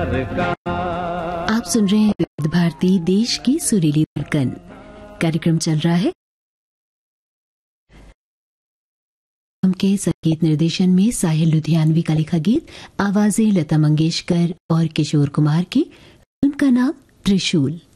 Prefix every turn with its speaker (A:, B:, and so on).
A: प्यार का।
B: आप सुन रहे हैं विविध भारती, देश की सुरीली धड़कन। कार्यक्रम चल रहा है के संगीत निर्देशन में साहिल लुधियानवी का लिखा गीत, आवाजें लता मंगेशकर और किशोर कुमार की। फिल्म का नाम त्रिशूल।